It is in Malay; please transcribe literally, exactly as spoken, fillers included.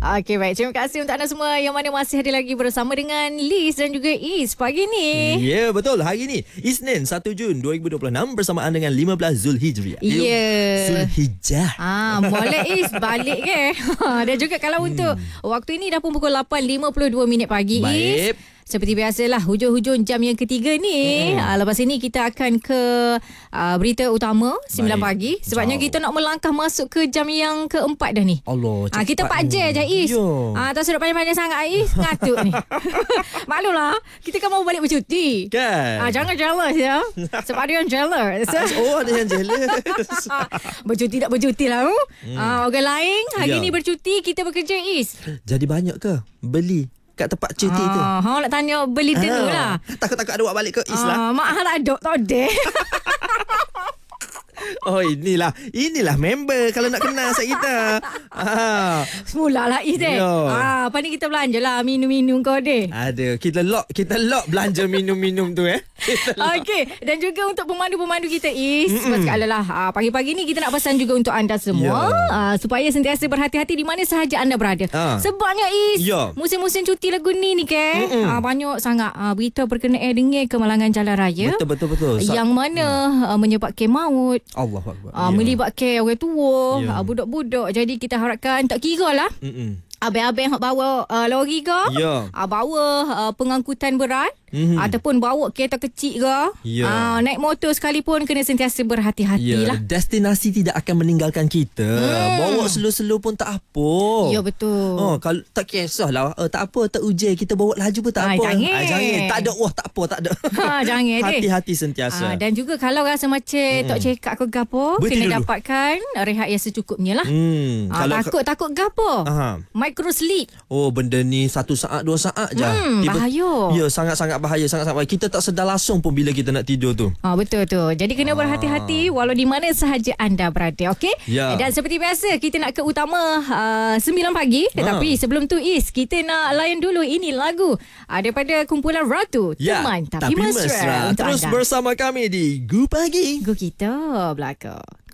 Okey, baik. Terima kasih untuk anda semua yang mana masih ada lagi bersama dengan Liz dan juga Is pagi ni. Ya, yeah, betul. Hari ni Isnin satu Jun dua ribu dua puluh enam bersamaan dengan lima belas Zulhijriah. Ya. Yeah. Zulhijjah. Ah, boleh Is balik ke? Dan juga kalau hmm. untuk waktu ini dah pun pukul lapan lima puluh dua minit pagi. Baik. Is. Seperti biasalah, hujung-hujung jam yang ketiga ni. Hmm. Uh, lepas ini kita akan ke uh, berita utama sembilan pagi. Sebabnya Jauh. kita nak melangkah masuk ke jam yang keempat dah ni. Allah, uh, Kita empat je je Is. Ah, tak sudah panjang-panjang sangat Is. Ngatuk ni. Maklumlah, kita kan mau balik bercuti. Kan? Ah, jangan jealous ya. Sebab ada yang jealous. Oh, ada yang jealous. Bercuti tak bercuti lah. Hmm. Ah, orang lain hari ya. ni bercuti, kita bekerja Is. Jadi banyak ke beli kat tempat cuti ah, tu? Ha, nak tanya beli dulu lah. Takut-takut ada buat balik ke Islam. Ah, mak hal ada tak ada. Oh, inilah inilah member kalau nak kenal set kita. Ah. Semula lah Is eh. Ah, apa ni kita belanja lah minum-minum kau deh. Ada. Kita lock kita lock belanja minum-minum tu eh. Okey, dan juga untuk pemandu-pemandu kita Is, sekali lah ah, pagi-pagi ni kita nak pesan juga untuk anda semua yeah. ah, supaya sentiasa berhati-hati di mana sahaja anda berada. Ah. Sebabnya Is, yeah. musim-musim cuti lagu ni ni ke, ah, banyak sangat ah, berita berkenaan dengan kemalangan jalan raya. Betul betul betul. Yang mana ah, menyebabkan maut. Allah Akbar. Ah, yeah. Melibatkan orang tua, yeah. ah, budak-budak. Jadi kita harapkan tak kira lah. Mm-mm. Abang-abang yang bawa uh, lori ke, yeah. uh, bawa uh, pengangkutan berat, mm-hmm. ataupun bawa kereta kecil ke, yeah. uh, naik motor sekalipun kena sentiasa berhati-hati yeah. lah. Destinasi tidak akan meninggalkan kita. Hmm. Bawa slow-slow pun tak apa. Ya, betul. Oh, kalau tak kisahlah, uh, tak apa, tak ujian kita bawa laju pun tak ha, apa. Jangan. Ha, jangan. Tak ada wah, tak apa, tak ada. Ha, jangan. Hati-hati sentiasa. Ha, dan juga kalau rasa macam hmm. tak cekak ke gapo, kena dulu. Dapatkan rehat yang secukupnya lah. Hmm. Ha, takut ka- takut gapo. Aha. Micro sleep. Oh, benda ni satu saat dua saat je. Hmm, Tiba, bahaya. Ya, sangat-sangat bahaya, sangat-sangat bahaya. Kita tak sedar langsung pun bila kita nak tidur tu. Ah, betul tu. Jadi kena ah. berhati-hati walau di mana sahaja anda berada, okey? Ya. Dan seperti biasa kita nak ke utama uh, sembilan pagi, tetapi ah. sebelum tu Is, kita nak layan dulu ini lagu uh, daripada kumpulan Ratu. Ya, Teman tapi, tapi mesra. mesra. Terus anda. Bersama kami di Gu Pagi. Gu kita belakang.